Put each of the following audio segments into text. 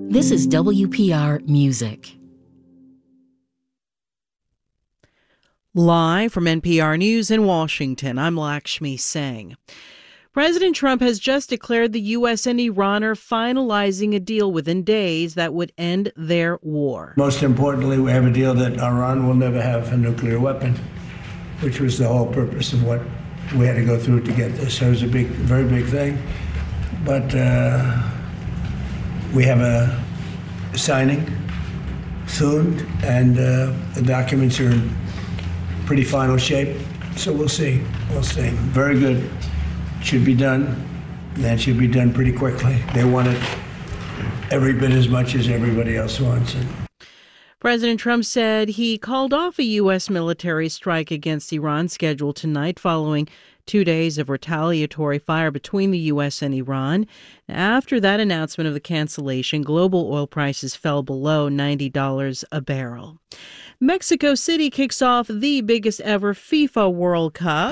This is WPR Music. Live from NPR News in Washington, I'm Lakshmi Singh. President Trump has just declared the U.S. and Iran are finalizing a deal within days that would end their war. Most importantly, we have a deal that Iran will never have a nuclear weapon, which was the whole purpose of what we had to go through to get this. So it was a very big thing. But we have a signing soon, and the documents are in pretty final shape. So we'll see. Very good. Should be done. That should be done pretty quickly. They want it every bit as much as everybody else wants it. President Trump said he called off a U.S. military strike against Iran scheduled tonight following 2 days of retaliatory fire between the U.S. and Iran. After that announcement of the cancellation, global oil prices fell below $90 a barrel. Mexico City kicks off the biggest ever FIFA World Cup.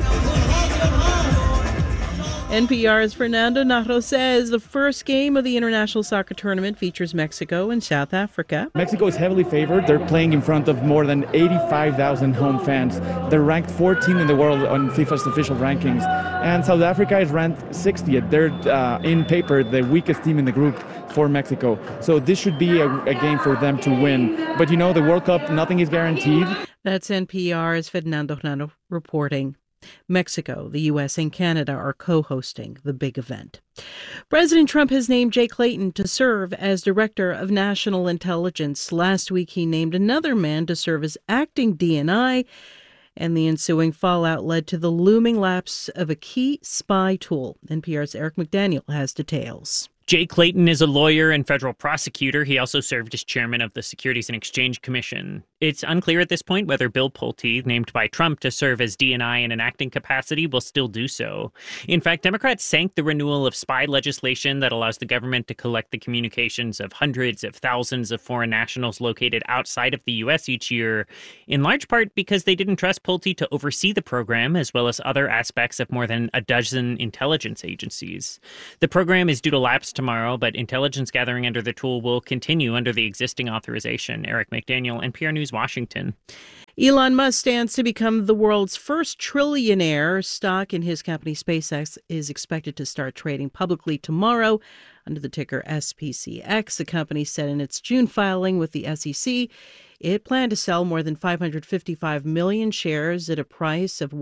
NPR's Fernando Narro says the first game of the international soccer tournament features Mexico and South Africa. Mexico is heavily favored. They're playing in front of more than 85,000 home fans. They're ranked 14th in the world on FIFA's official rankings. And South Africa is ranked 60th. They're, in paper, the weakest team in the group for Mexico. So this should be a game for them to win. But you know, the World Cup, nothing is guaranteed. That's NPR's Fernando Narro reporting. Mexico, the U.S., and Canada are co-hosting the big event. President Trump has named Jay Clayton to serve as Director of National Intelligence. Last week, he named another man to serve as acting DNI, and the ensuing fallout led to the looming lapse of a key spy tool. NPR's Eric McDaniel has details. Jay Clayton is a lawyer and federal prosecutor. He also served as chairman of the Securities and Exchange Commission. It's unclear at this point whether Bill Pulte, named by Trump to serve as DNI in an acting capacity, will still do so. In fact, Democrats sank the renewal of spy legislation that allows the government to collect the communications of hundreds of thousands of foreign nationals located outside of the U.S. each year, in large part because they didn't trust Pulte to oversee the program, as well as other aspects of more than a dozen intelligence agencies. The program is due to lapse tomorrow, but intelligence gathering under the tool will continue under the existing authorization. Eric McDaniel, NPR News, Washington. Elon Musk stands to become the world's first trillionaire. Stock in his company SpaceX is expected to start trading publicly tomorrow under the ticker SPCX. The company said in its June filing with the SEC it planned to sell more than 555 million shares at a price of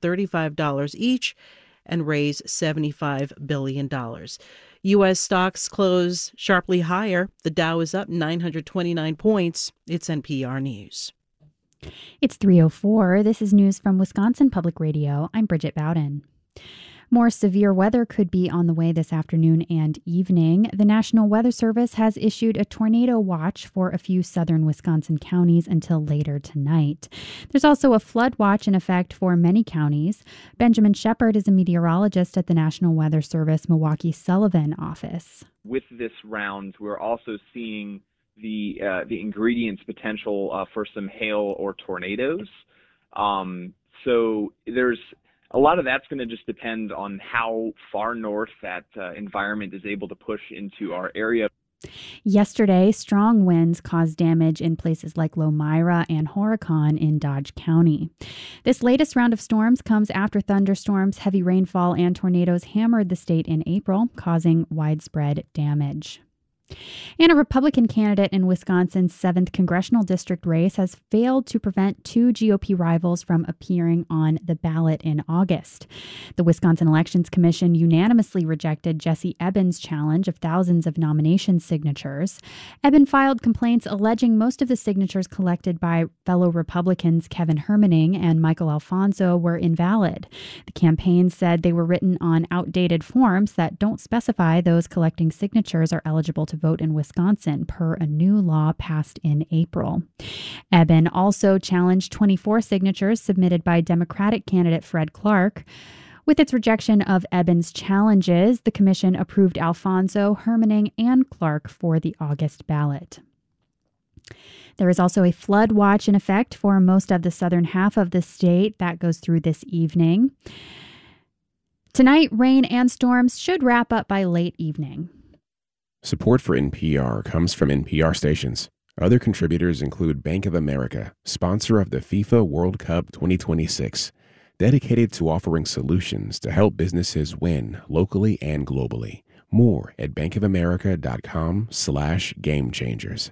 $135 each and raise $75 billion. U.S. stocks close sharply higher. The Dow is up 929 points. It's NPR News. It's 3:04. This is news from Wisconsin Public Radio. I'm Bridget Bowden. More severe weather could be on the way this afternoon and evening. The National Weather Service has issued a tornado watch for a few southern Wisconsin counties until later tonight. There's also a flood watch in effect for many counties. Benjamin Shepard is a meteorologist at the National Weather Service Milwaukee Sullivan office. With this round, we're also seeing the ingredients potential for some hail or tornadoes. So there's a lot of that's going to just depend on how far north that environment is able to push into our area. Yesterday, strong winds caused damage in places like Lomira and Horicon in Dodge County. This latest round of storms comes after thunderstorms, heavy rainfall, and tornadoes hammered the state in April, causing widespread damage. And a Republican candidate in Wisconsin's 7th congressional district race has failed to prevent two GOP rivals from appearing on the ballot in August. The Wisconsin Elections Commission unanimously rejected Jesse Eben's challenge of thousands of nomination signatures. Eben filed complaints alleging most of the signatures collected by fellow Republicans Kevin Hermaning and Michael Alfonso were invalid. The campaign said they were written on outdated forms that don't specify those collecting signatures are eligible to vote in Wisconsin per a new law passed in April. Eben also challenged 24 signatures submitted by Democratic candidate Fred Clark. With its rejection of Eben's challenges, the commission approved Alfonso, Hermaning, and Clark for the August ballot. There is also a flood watch in effect for most of the southern half of the state. That goes through this evening. Tonight, rain and storms should wrap up by late evening. Support for NPR comes from NPR stations. Other contributors include Bank of America, sponsor of the FIFA World Cup 2026, dedicated to offering solutions to help businesses win locally and globally. More at bankofamerica.com/gamechangers.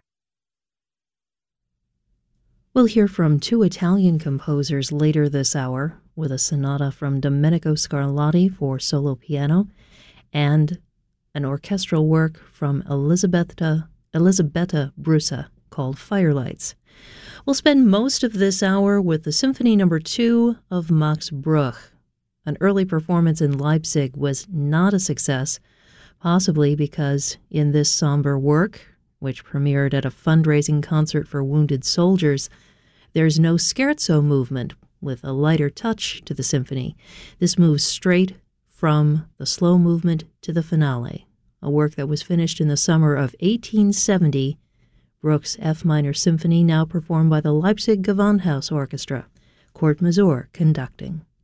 We'll hear from two Italian composers later this hour, with a sonata from Domenico Scarlatti for solo piano and an orchestral work from Elisabetta Brusa called Firelights. We'll spend most of this hour with the Symphony No. 2 of Max Bruch. An early performance in Leipzig was not a success, possibly because in this somber work, which premiered at a fundraising concert for wounded soldiers, there's no scherzo movement with a lighter touch to the symphony. This moves straight from the slow movement to the finale, a work that was finished in the summer of 1870, Bruch's F minor symphony, now performed by the Leipzig Gewandhaus Orchestra, Kurt Masur conducting.